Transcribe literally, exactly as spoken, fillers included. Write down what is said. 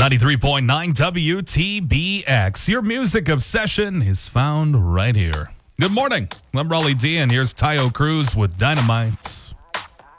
ninety-three point nine W T B X. Your music obsession is found right here. Good morning. I'm Raleigh D, and here's Tayo Cruz with Dynamites.